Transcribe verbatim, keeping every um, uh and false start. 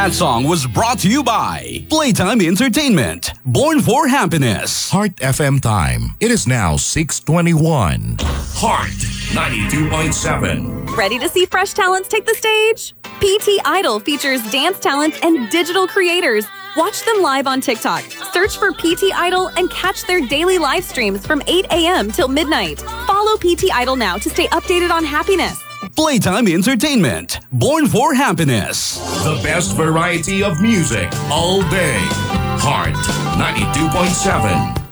That song was brought to you by Playtime Entertainment. Born for happiness. Heart F M time. It is now six twenty-one. Heart ninety-two point seven. Ready to see fresh talents take the stage? P T Idol features dance talents and digital creators. Watch them live on TikTok. Search for P T Idol and catch their daily live streams from eight a.m. till midnight. Follow P T Idol now to stay updated on happiness. Playtime Entertainment. Born for happiness. The best variety of music all day. Heart ninety-two point seven.